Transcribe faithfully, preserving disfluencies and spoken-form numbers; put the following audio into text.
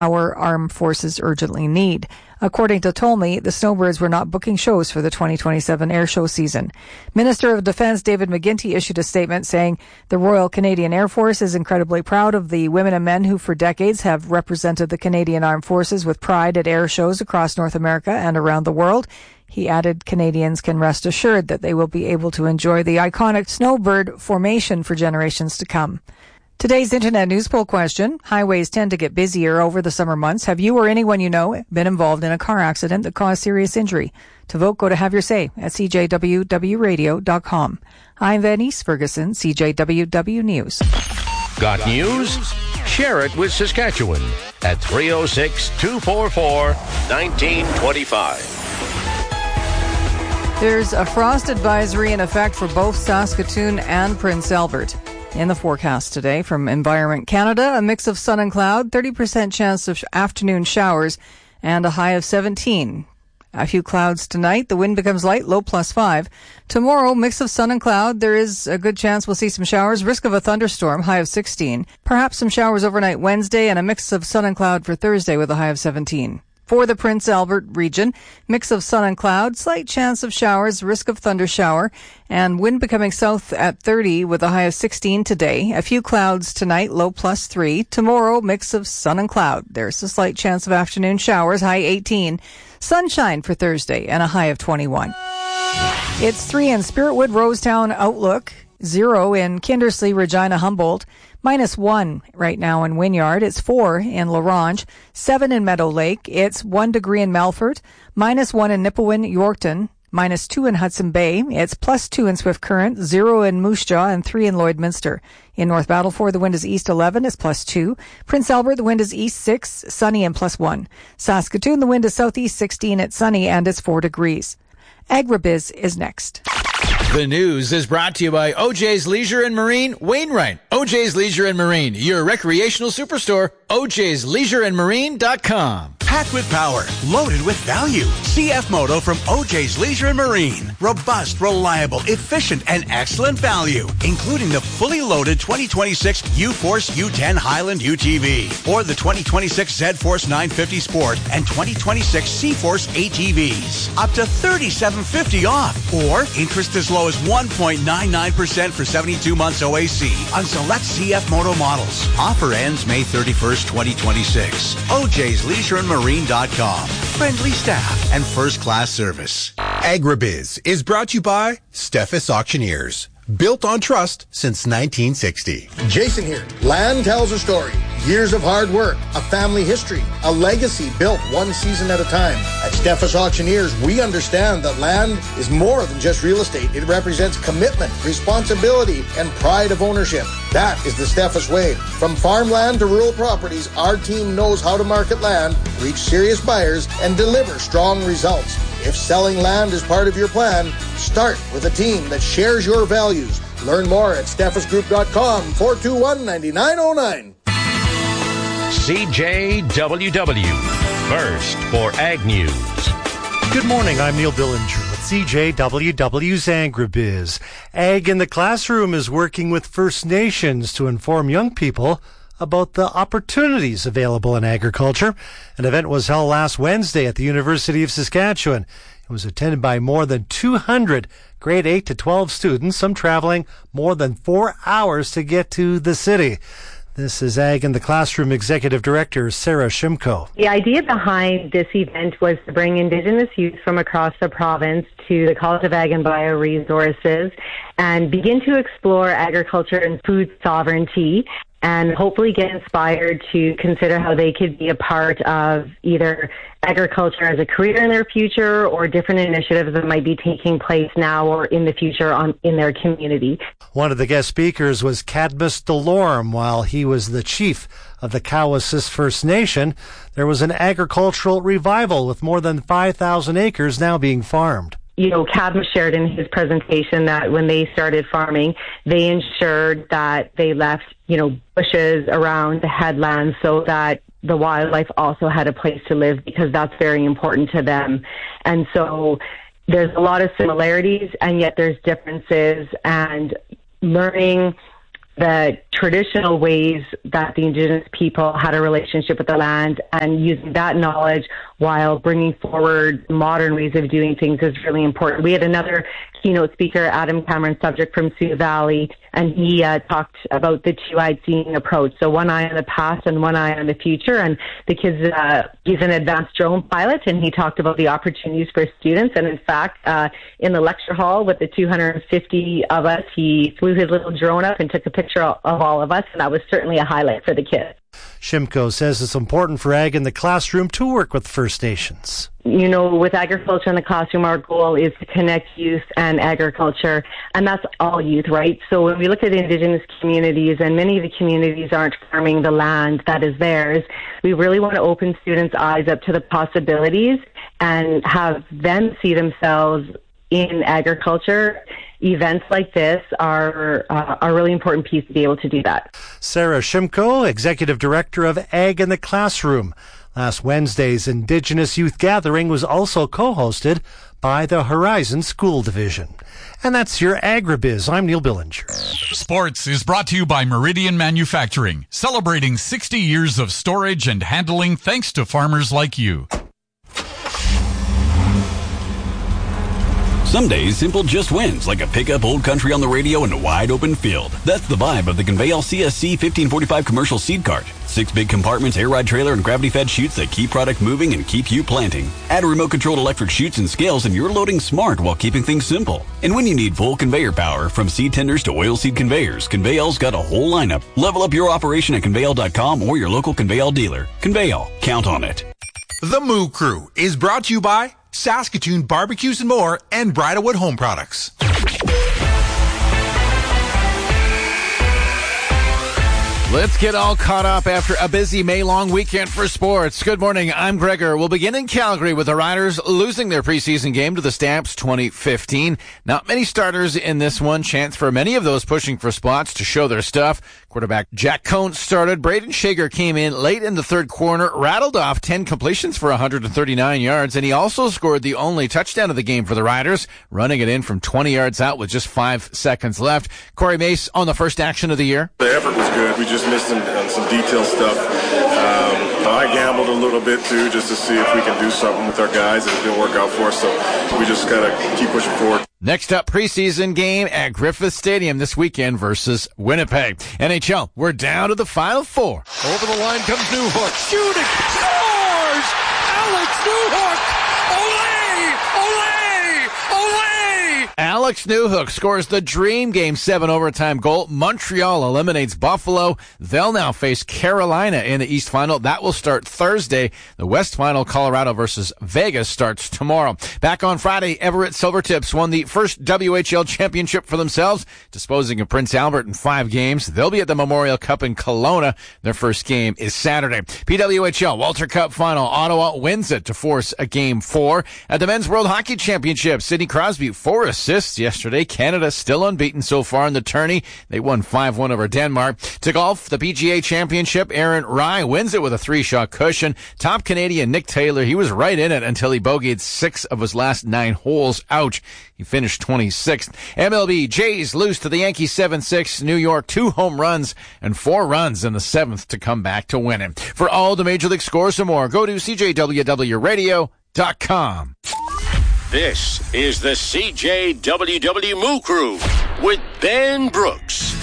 our armed forces urgently need. According to Tolmie, the Snowbirds were not booking shows for the twenty twenty-seven air show season. Minister of Defence David McGuinty issued a statement saying the Royal Canadian Air Force is incredibly proud of the women and men who for decades have represented the Canadian Armed Forces with pride at air shows across North America and around the world. He added Canadians can rest assured that they will be able to enjoy the iconic Snowbird formation for generations to come. Today's Internet News Poll question: highways tend to get busier over the summer months. Have you or anyone you know been involved in a car accident that caused serious injury? To vote, go to Have Your Say at c j w w radio dot com. I'm Venice Ferguson, C J W W News. Got news? Share it with Saskatchewan at three oh six, two four four, one nine two five. There's a frost advisory in effect for both Saskatoon and Prince Albert. In the forecast today from Environment Canada, a mix of sun and cloud, thirty percent chance of afternoon showers, and a high of seventeen. A few clouds tonight. The wind becomes light, low plus five. Tomorrow, mix of sun and cloud. There is a good chance we'll see some showers. Risk of a thunderstorm, high of sixteen. Perhaps some showers overnight Wednesday, and a mix of sun and cloud for Thursday with a high of seventeen. For the Prince Albert region, mix of sun and cloud, slight chance of showers, risk of thunder shower, and wind becoming south at thirty with a high of sixteen today. A few clouds tonight, low plus three. Tomorrow, mix of sun and cloud. There's a slight chance of afternoon showers, high eighteen. Sunshine for Thursday and a high of twenty-one. It's three in Spiritwood, Rosetown, Outlook. Zero in Kindersley, Regina, Humboldt. Minus one right now in Wynyard. It's four in La Ronge. Seven in Meadow Lake. It's one degree in Melfort. Minus one in Nipawin, Yorkton. Minus two in Hudson Bay. It's plus two in Swift Current. Zero in Moose Jaw and three in Lloydminster. In North Battleford, the wind is east eleven. It's plus two. Prince Albert, the wind is east six. Sunny and plus one. Saskatoon, the wind is southeast sixteen. It's sunny and it's four degrees. Agribiz is next. The news is brought to you by O J's Leisure and Marine, Wainwright. O J's Leisure and Marine, your recreational superstore. O J's Leisure and Marine dot com. Packed with power, loaded with value. C F Moto from O J's Leisure and Marine. Robust, reliable, efficient, and excellent value, including the fully loaded twenty twenty-six U-Force U ten Highland U T V or the twenty twenty-six Z-Force nine fifty Sport and twenty twenty-six C-Force A T Vs. Up to thirty-seven fifty off, or interest as low as one point nine nine percent for seventy-two months O A C on select C F Moto models. Offer ends May thirty-first, twenty twenty-six. O J's Leisure and Marine dot com. Friendly staff and first-class service. Agribiz is brought to you by Steffes Auctioneers. Built on trust since nineteen sixty. Jason here. Land tells a story. Years of hard work, a family history, a legacy built one season at a time. At Steffes Auctioneers, we understand that land is more than just real estate. It represents commitment, responsibility, and pride of ownership. That is the Steffes way. From farmland to rural properties, our team knows how to market land, reach serious buyers, and deliver strong results. If selling land is part of your plan, start with a team that shares your values. Learn more at steffes group dot com, four two one, nine nine zero nine. C J W W, first for Ag News. Good morning, I'm Neil Billinger with C J W W's Agribiz. Ag in the Classroom is working with First Nations to inform young people about the opportunities available in agriculture. An event was held last Wednesday at the University of Saskatchewan. It was attended by more than two hundred grade eight to twelve students, some traveling more than four hours to get to the city. This is Ag in the Classroom Executive Director Sarah Shimko. The idea behind this event was to bring Indigenous youth from across the province to the College of Ag and Bioresources and begin to explore agriculture and food sovereignty, and hopefully get inspired to consider how they could be a part of either agriculture as a career in their future or different initiatives that might be taking place now or in the future on in their community. One of the guest speakers was Cadmus Delorme. While he was the chief of the Cowessess First Nation, there was an agricultural revival with more than five thousand acres now being farmed. You know, Cadmus shared in his presentation that when they started farming, they ensured that they left, you know, bushes around the headlands so that the wildlife also had a place to live, because that's very important to them. And so there's a lot of similarities and yet there's differences, and learning the traditional ways that the Indigenous people had a relationship with the land, and using that knowledge while bringing forward modern ways of doing things is really important. We had another keynote speaker, Adam Cameron, subject from Sioux Valley, and he uh, talked about the two-eyed seeing approach. So one eye on the past and one eye on the future. And the kids, uh, he's an advanced drone pilot, and he talked about the opportunities for students. And in fact, uh, in the lecture hall with the two hundred fifty of us, he flew his little drone up and took a picture of all of us, and that was certainly a highlight for the kids. Shimko says it's important for Ag in the classroom to work with First Nations. You know, with agriculture in the classroom, our goal is to connect youth and agriculture, and that's all youth, right? So when we look at Indigenous communities, and many of the communities aren't farming the land that is theirs, we really want to open students' eyes up to the possibilities and have them see themselves in agriculture. Events like this are uh, a really important piece to be able to do that. Sarah Shimko, Executive Director of Ag in the Classroom. Last Wednesday's Indigenous Youth Gathering was also co-hosted by the Horizon School Division. And that's your Agribiz. I'm Neil Billinger. Sports is brought to you by Meridian Manufacturing, celebrating sixty years of storage and handling thanks to farmers like you. Some days, Simple just wins, like a pickup Old Country on the radio in a wide-open field. That's the vibe of the Conveyal C S C fifteen forty-five commercial seed cart. Six big compartments, air ride trailer, and gravity-fed chutes that keep product moving and keep you planting. Add remote-controlled electric chutes and scales, and you're loading smart while keeping things simple. And when you need full conveyor power, from seed tenders to oilseed conveyors, Conveyal's got a whole lineup. Level up your operation at Conveyal dot com or your local Conveyal dealer. Conveyal, count on it. The Moo Crew is brought to you by Saskatoon Barbecues and More and Bridalwood Home Products. Let's get all caught up after a busy May-long weekend for sports. Good morning, I'm Gregor. We'll begin in Calgary with the Riders losing their preseason game to the Stamps twenty fifteen. Not many starters in this one. Chance for many of those pushing for spots to show their stuff. Quarterback Jack Cohn started. Braden Shager came in late in the third quarter, rattled off ten completions for one hundred thirty-nine yards, and he also scored the only touchdown of the game for the Riders, running it in from twenty yards out with just five seconds left. Corey Mace on the first action of the year. The effort was good. We just missed some, on some detail stuff. Um, I gambled a little bit too, just to see if we can do something with our guys, and it didn't work out for us, so we just gotta keep pushing forward. Next up, preseason game at Griffith Stadium this weekend versus Winnipeg. N H L, we're down to the Final Four. Over the line comes Newhook. Shooting. Scores! Alex Newhook! Olé! Olé! Olé! Alex Newhook scores the dream game seven overtime goal. Montreal eliminates Buffalo. They'll now face Carolina in the East Final. That will start Thursday. The West Final, Colorado versus Vegas, starts tomorrow. Back on Friday, Everett Silvertips won the first W H L championship for themselves, disposing of Prince Albert in five games. They'll be at the Memorial Cup in Kelowna. Their first game is Saturday. P W H L Walter Cup Final. Ottawa wins it to force a game four. At the Men's World Hockey Championship, Sidney Crosby, four assists yesterday. Canada still unbeaten so far in the tourney. They won five one over Denmark. To golf, the P G A Championship, Aaron Rai wins it with a three-shot cushion. Top Canadian Nick Taylor, he was right in it until he bogeyed six of his last nine holes. Ouch. He finished twenty-sixth. M L B, Jays lose to the Yankees seven six. New York, two home runs and four runs in the seventh to come back to win it. For all the Major League scores and more, go to C J W W radio dot com. This is the C J W W Moo Crew with Ben Brooks.